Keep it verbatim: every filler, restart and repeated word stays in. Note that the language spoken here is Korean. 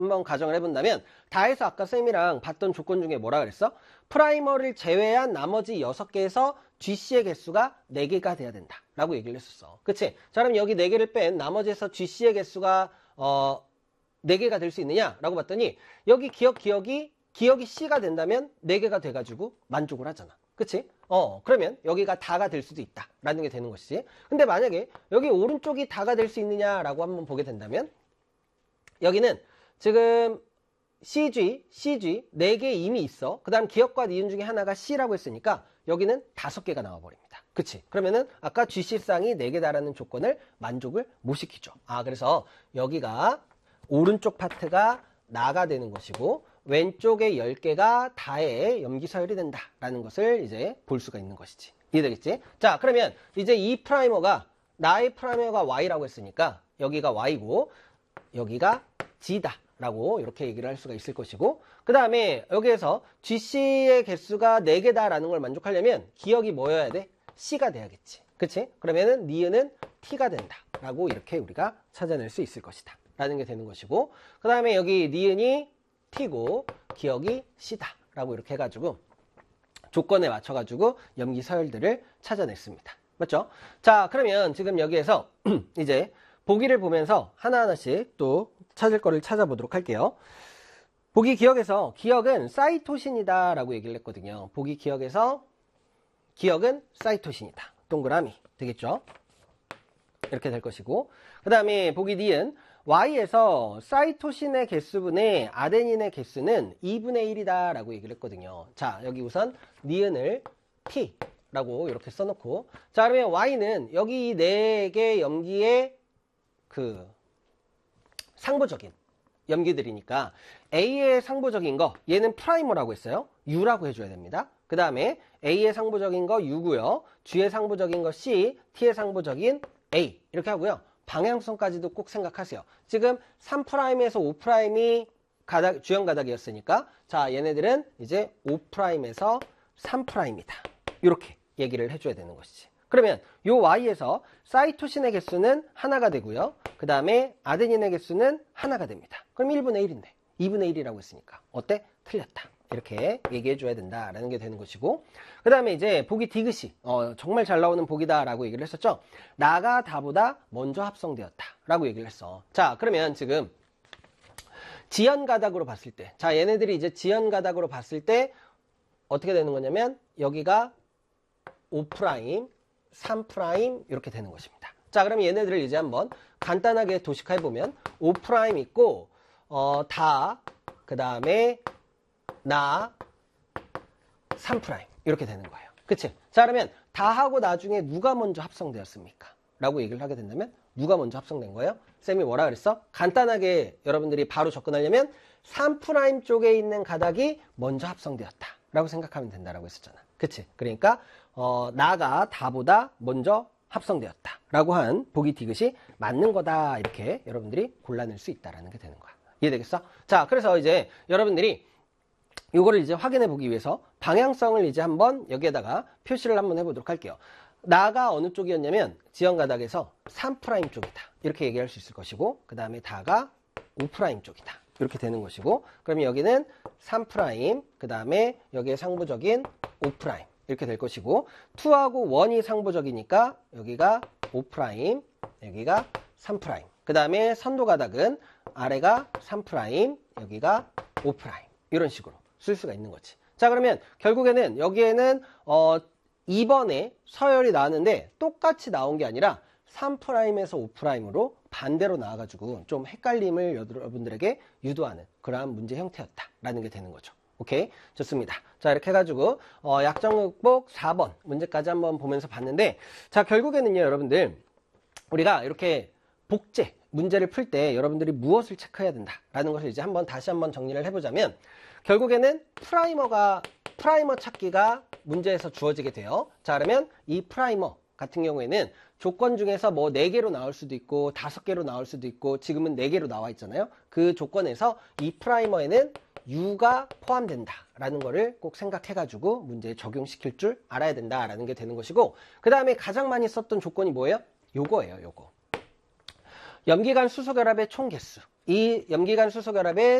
한번 가정을 해본다면 다해서 아까 쌤이랑 봤던 조건 중에 뭐라 그랬어? 프라이머를 제외한 나머지 여섯 개에서 지씨의 개수가 네 개가 돼야 된다 라고 얘기를 했었어. 그치? 자, 그럼 여기 네 개를 뺀 나머지에서 지씨의 개수가 어, 네 개가 될 수 있느냐 라고 봤더니 여기 기억 기억이 기억이 C가 된다면 네 개가 돼가지고 만족을 하잖아. 그치? 어, 그러면 여기가 다가 될 수도 있다 라는 게 되는 것이지. 근데 만약에 여기 오른쪽이 다가 될 수 있느냐라고 한번 보게 된다면 여기는 지금 씨지, 씨지 네 개 이미 있어. 그 다음 기억과 니은 중에 하나가 C라고 했으니까 여기는 다섯 개가 나와버립니다. 그치? 그러면은 아까 지씨쌍이 네 개다라는 조건을 만족을 못 시키죠. 아, 그래서 여기가 오른쪽 파트가 나가 되는 것이고 왼쪽에 열 개가 다의 염기서열이 된다라는 것을 이제 볼 수가 있는 것이지. 이해되겠지? 자, 그러면 이제 이 프라이머가 나의 프라이머가 Y라고 했으니까 여기가 Y고 여기가 G다 라고 이렇게 얘기를 할 수가 있을 것이고 그 다음에 여기에서 지씨의 개수가 네 개다라는 걸 만족하려면 기억이 뭐여야 돼? C가 돼야겠지. 그치? 그러면은 니은은 T가 된다 라고 이렇게 우리가 찾아낼 수 있을 것이다 라는 게 되는 것이고 그 다음에 여기 니은이 T고 기억이 C다 라고 이렇게 해가지고 조건에 맞춰가지고 염기 서열들을 찾아냈습니다. 맞죠? 자, 그러면 지금 여기에서 이제 보기를 보면서 하나하나씩 또 찾을 거를 찾아보도록 할게요. 보기 기억에서 기억은 사이토신이다 라고 얘기를 했거든요. 보기 기억에서 기억은 사이토신이다. 동그라미 되겠죠? 이렇게 될 것이고 그 다음에 보기 니은 Y에서 사이토신의 개수분의 아데닌의 개수는 이분의 일이다 라고 얘기를 했거든요. 자, 여기 우선 니은을 T라고 이렇게 써놓고 자, 그러면 Y는 여기 이 네 개 염기의 그 상부적인 염기들이니까 A의 상부적인 거 얘는 프라이머라고 했어요. U라고 해줘야 됩니다. 그 다음에 A의 상부적인 거 U고요. G의 상부적인 거 C, T의 상부적인 A 이렇게 하고요. 방향성까지도 꼭 생각하세요. 지금 삼 프라임에서 오 프라임이 가닥, 주연 가닥이었으니까 자, 얘네들은 이제 오 프라임에서 삼 프라임이다. 이렇게 얘기를 해줘야 되는 것이지. 그러면 요 Y에서 사이토신의 개수는 하나가 되고요. 그 다음에 아데닌의 개수는 하나가 됩니다. 그럼 일분의 일인데 이분의 일이라고 했으니까 어때? 틀렸다. 이렇게 얘기해 줘야 된다라는 게 되는 것이고 그 다음에 이제 보기 디귿이 어, 정말 잘 나오는 보기다라고 얘기를 했었죠. 나가 다보다 먼저 합성되었다 라고 얘기를 했어. 자, 그러면 지금 지연 가닥으로 봤을 때 자, 얘네들이 이제 지연 가닥으로 봤을 때 어떻게 되는 거냐면 여기가 오 프라임, 삼 프라임 이렇게 되는 것입니다. 자, 그럼 얘네들을 이제 한번 간단하게 도식해보면 오 프라임 있고 어, 다, 그 다음에 나, 삼 프라임 이렇게 되는 거예요. 그치? 자, 그러면 다하고 나중에 누가 먼저 합성되었습니까? 라고 얘기를 하게 된다면 누가 먼저 합성된 거예요? 쌤이 뭐라 그랬어? 간단하게 여러분들이 바로 접근하려면 삼 프라임 쪽에 있는 가닥이 먼저 합성되었다 라고 생각하면 된다라고 했었잖아. 그치? 그러니까 어, 나가 다보다 먼저 합성되었다 라고 한 보기 디귿이 맞는 거다 이렇게 여러분들이 골라낼 수 있다라는 게 되는 거야. 이해되겠어? 자, 그래서 이제 여러분들이 요거를 이제 확인해 보기 위해서 방향성을 이제 한번 여기에다가 표시를 한번 해보도록 할게요. 나가 어느 쪽이었냐면 지연 가닥에서 삼 프라임 쪽이다 이렇게 얘기할 수 있을 것이고 그 다음에 다가 오 프라임 쪽이다 이렇게 되는 것이고 그러면 여기는 삼 프라임 그 다음에 여기에 상부적인 오 프라임 이렇게 될 것이고 이하고 일이 상부적이니까 여기가 오 프라임 여기가 삼 프라임 그 다음에 선도 가닥은 아래가 삼 프라임 여기가 오 프라임 이런 식으로 쓸 수가 있는 거지. 자, 그러면 결국에는 여기에는 어, 이 번에 서열이 나왔는데 똑같이 나온 게 아니라 삼 프라임에서 오 프라임으로 반대로 나와가지고 좀 헷갈림을 여러분들에게 유도하는 그러한 문제 형태였다라는 게 되는 거죠. 오케이? 좋습니다. 자, 이렇게 해가지고 어, 약정극복 사 번 문제까지 한번 보면서 봤는데 자, 결국에는요 여러분들 우리가 이렇게 복제 문제를 풀 때 여러분들이 무엇을 체크해야 된다라는 것을 이제 한번 다시 한번 정리를 해보자면 결국에는 프라이머가 프라이머 찾기가 문제에서 주어지게 돼요. 자, 그러면 이 프라이머 같은 경우에는 조건 중에서 뭐 네 개로 나올 수도 있고 다섯 개로 나올 수도 있고 지금은 네 개로 나와 있잖아요. 그 조건에서 이 프라이머에는 U가 포함된다라는 거를 꼭 생각해가지고 문제에 적용시킬 줄 알아야 된다라는 게 되는 것이고 그 다음에 가장 많이 썼던 조건이 뭐예요? 요거예요. 요거. 염기간 수소결합의 총 개수. 이 염기관 수소결합의